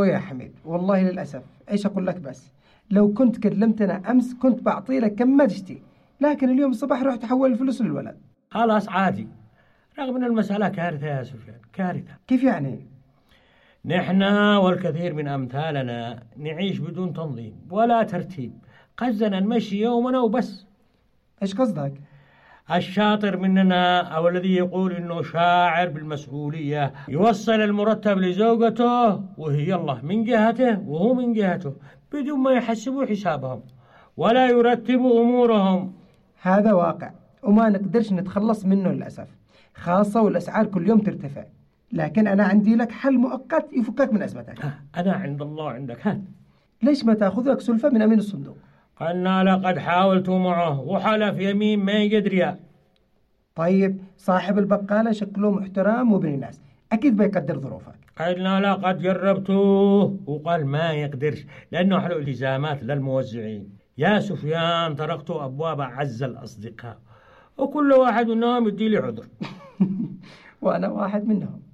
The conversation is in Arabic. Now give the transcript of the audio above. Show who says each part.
Speaker 1: أوه يا حميد، والله للأسف إيش أقول لك، بس لو كنت كلمتنا أمس كنت بعطي لك كم ما تشتي، لكن اليوم الصباح رحت أحول الفلوس للولد.
Speaker 2: خلاص عادي، رغم أن المسألة كارثة يا سفيان، كارثة.
Speaker 1: كيف يعني؟
Speaker 2: نحن والكثير من أمثالنا نعيش بدون تنظيم ولا ترتيب، قصدنا نمشي يومنا وبس.
Speaker 1: إيش قصدك؟
Speaker 2: الشاطر مننا أو الذي يقول إنه شاعر بالمسؤولية يوصل المرتب لزوجته وهي الله من جهته وهو من جهته، بدون ما يحسبوا حسابهم ولا يرتبوا أمورهم.
Speaker 1: هذا واقع وما نقدرش نتخلص منه للأسف، خاصة والأسعار كل يوم ترتفع. لكن أنا عندي لك حل مؤقت يفكك من أزمتك.
Speaker 2: أنا عند الله عندك، هات.
Speaker 1: ليش ما تأخذ لك سلفة من أمين الصندوق؟
Speaker 2: قلنا لقد حاولت معه وحلف يمين ما يقدر يا.
Speaker 1: طيب صاحب البقالة شكله محترم وابن ناس، أكيد بيقدر ظروفك.
Speaker 2: قلنا لقد جربته وقال ما يقدرش لأنه حلو التزامات للموزعين. يا سفيان تركت أبواب أعز الأصدقاء وكل واحد منهم يدي لي عذر.
Speaker 1: وأنا واحد منهم.